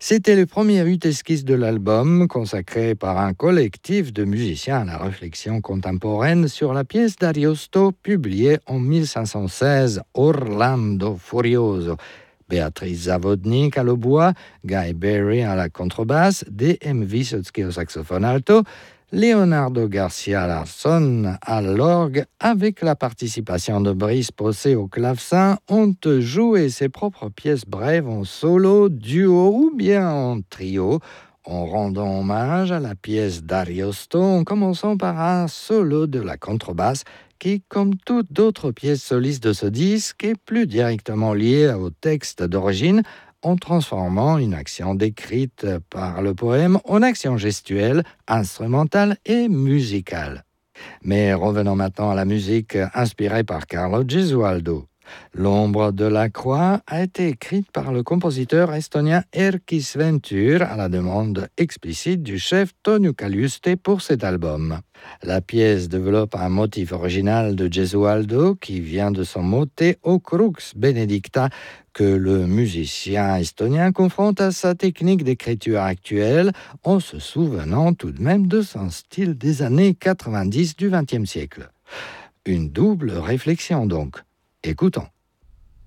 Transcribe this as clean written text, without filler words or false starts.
C'était le premier 8 esquisses de l'album, consacré par un collectif de musiciens à la réflexion contemporaine sur la pièce d'Ariosto, publiée en 1516, Orlando Furioso. Béatrice Zawodnik à l'hautbois, Guy Berry à la contrebasse, D.M. Wysotsky au saxophone alto, Leonardo Garcia Larson à l'orgue, avec la participation de Brice Posset au clavecin, ont joué ses propres pièces brèves en solo, duo ou bien en trio, en rendant hommage à la pièce d'Ariosto, en commençant par un solo de la contrebasse qui, comme toutes d'autres pièces solistes de ce disque, est plus directement liée au texte d'origine, en transformant une action décrite par le poème en action gestuelle, instrumentale et musicale. Mais revenons maintenant à la musique inspirée par Carlo Gesualdo. L'ombre de la croix a été écrite par le compositeur estonien Erkki Sventur à la demande explicite du chef Tonio Caluste pour cet album. La pièce développe un motif original de Gesualdo qui vient de son motet au crux benedicta que le musicien estonien confronte à sa technique d'écriture actuelle en se souvenant tout de même de son style des années 90 du XXe siècle. Une double réflexion donc. Écoutons.